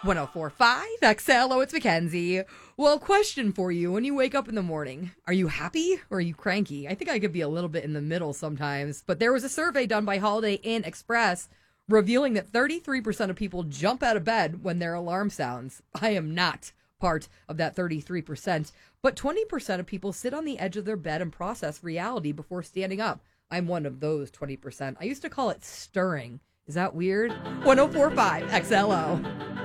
1045 XLO, it's Mackenzie. Well, question for you. When you wake up in the morning, are you happy or are you cranky? I think I could be a little bit in the middle sometimes. But there was a survey done by Holiday Inn Express revealing that 33% of people jump out of bed when their alarm sounds. I am not part of that 33%. But 20% of people sit on the edge of their bed and process reality before standing up. I'm one of those 20%. I used to call it stirring. Is that weird? 1045 XLO.